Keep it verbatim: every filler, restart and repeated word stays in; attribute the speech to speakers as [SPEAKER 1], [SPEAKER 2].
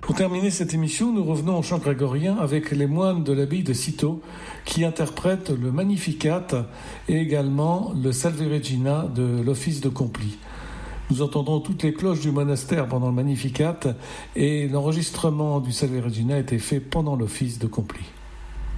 [SPEAKER 1] Pour terminer cette émission, nous revenons au chant grégorien avec les moines de l'abbaye de Cîteaux qui interprètent le Magnificat et également le Salve Regina de l'office de Complis. Nous entendrons toutes les cloches du monastère pendant le Magnificat et l'enregistrement du Salve Regina a été fait pendant l'office de Complis.